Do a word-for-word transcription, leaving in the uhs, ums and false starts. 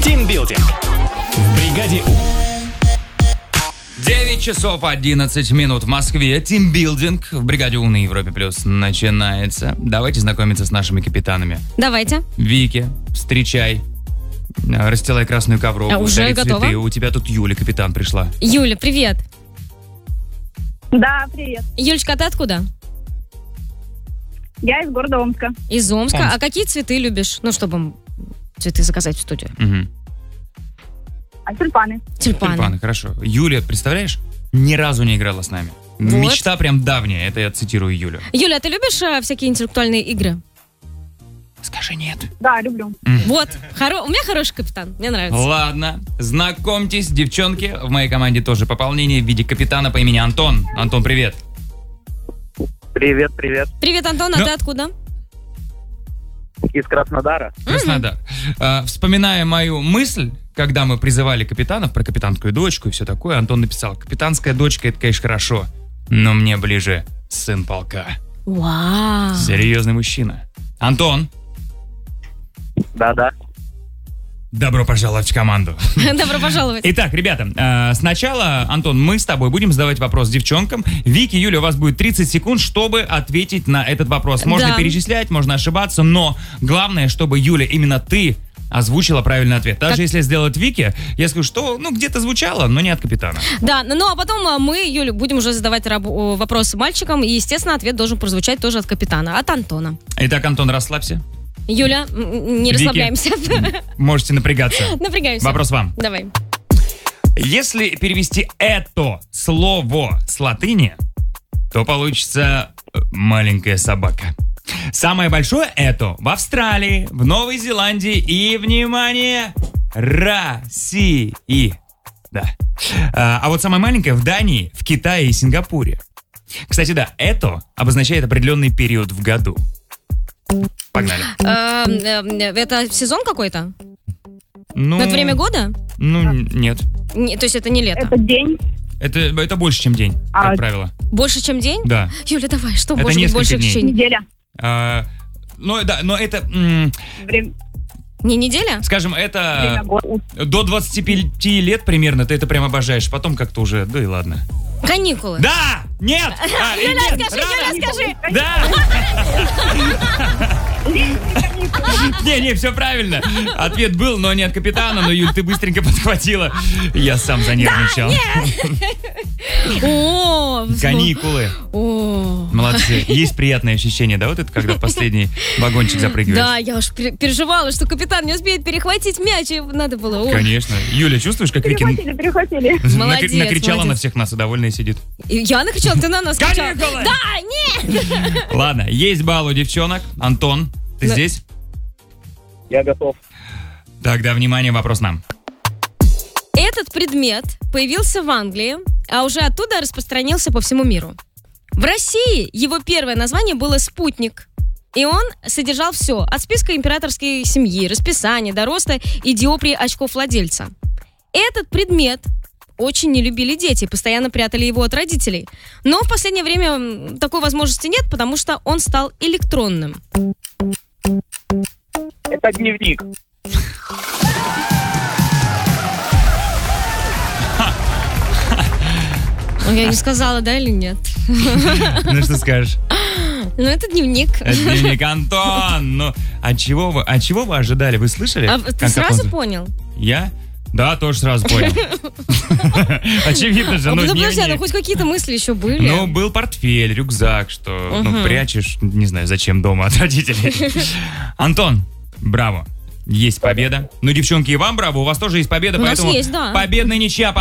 Тимбилдинг в бригаде У. девять часов одиннадцать минут в Москве. Тимбилдинг в бригаде У на Европе Плюс начинается. Давайте знакомиться с нашими капитанами. Давайте. Вики, встречай. Расстилай красную ковровку. А, уже дари готова? цветы. У тебя тут Юля, капитан, пришла. Юля, привет. Да, привет. Юлечка, а ты откуда? Я из города Омска. Из Омска. Омск. А какие цветы любишь? Ну, чтобы цветы заказать в студию. Угу. А тюльпаны? Тюльпаны. Тюльпаны, хорошо. Юля, представляешь, ни разу не играла с нами. Вот. Мечта прям давняя, это я цитирую Юлю. Юля, а ты любишь а, всякие интеллектуальные игры? Скажи нет. Да, люблю. Вот. Хоро... У меня хороший капитан. Мне нравится. Ладно, знакомьтесь, девчонки. В моей команде тоже пополнение в виде капитана по имени Антон. Антон, привет. Привет, привет. Привет, Антон, а Ну. ты откуда? Из Краснодара. Краснодар. А, вспоминая мою мысль, когда мы призывали капитанов про капитанскую дочку и все такое, Антон написал: капитанская дочка — это, конечно, хорошо, но мне ближе сын полка. Вау. Серьезный мужчина. Антон, Да-да. добро пожаловать в команду. Добро пожаловать. Итак, ребята, э, сначала, Антон, мы с тобой будем задавать вопрос девчонкам. Вики, Юля, у вас будет тридцать секунд, чтобы ответить на этот вопрос. Можно Да. перечислять, можно ошибаться, но главное, чтобы, Юля, именно ты озвучила правильный ответ. Даже Как- если сделать Вики, я скажу, что, ну, где-то звучало, но не от капитана. Да, ну а потом а, мы, Юля, будем уже задавать раб- вопросы мальчикам, и, естественно, ответ должен прозвучать тоже от капитана, от Антона. Итак, Антон, расслабься. Юля, м, не Вики. расслабляемся. Можете напрягаться. Напрягаемся. Вопрос вам. Давай. Если перевести это слово с латыни, то получится э, маленькая собака. Самое большое это в Австралии, в Новой Зеландии и, внимание, России. Да. А, а вот самое маленькое в Дании, в Китае и Сингапуре. Кстати, да, это обозначает определенный период в году. Погнали. Э, э, Это сезон какой-то? Ну, Это время года? Ну, н- нет. Не- то есть это не лето? Это день. Это, это больше, чем день, А, как правило. Больше, чем день? Да. Юля, давай, что Это может быть несколько больше, дней. чем... Неделя. А, ну, да, но это, м, Время, Не неделя? скажем, время это года. до двадцати пяти лет примерно ты это прям обожаешь. Потом как-то уже, да и ладно. Каникулы. Да! Нет! А, э, Юля, нет, скажи, рано. Юля, скажи. Да! Не, не, все правильно. Ответ был, но не от капитана, но, Юль, ты быстренько подхватила. Я сам занервничал. О, взло- Каникулы. О. Молодцы. Есть приятное ощущение, да, вот это, когда в последний вагончик запрыгиваешь? Да, я уж пер- переживала, что капитан не успеет перехватить мяч, и надо было. Ой. Конечно. Юля, чувствуешь, как Вики Перехватили, перехватили. накр- Молодец, накричала молодец. на всех нас и довольная сидит? И Я накричала, ты на нас кричала. Каникулы! Да, нет! Ладно, есть балл у девчонок. Антон, ты Да. здесь? Я готов. Тогда, внимание, вопрос нам. Этот предмет появился в Англии, а уже оттуда распространился по всему миру. В России его первое название было «Спутник». И он содержал все, от списка императорской семьи, расписания, до роста и диоптрии очков владельца. Этот предмет очень не любили дети, постоянно прятали его от родителей. Но в последнее время м, такой возможности нет, потому что он стал электронным. Это дневник. Ну, я не сказала, да или нет? Ну, что скажешь? Ну, это дневник. Это дневник Антон. Ну, а чего вы, а чего вы ожидали? Вы слышали? А как- ты как сразу он- понял? Я? Да, тоже сразу понял. Очевидно же, А, ну, ну, подожди, ну дневник. хоть какие-то мысли еще были. Ну, был портфель, рюкзак, что ну, Мгм. прячешь, не знаю, зачем дома от родителей. Антон, браво. Есть победа. Ну, девчонки, и вам браво, у вас тоже есть победа, У нас поэтому есть, да. победная ничья.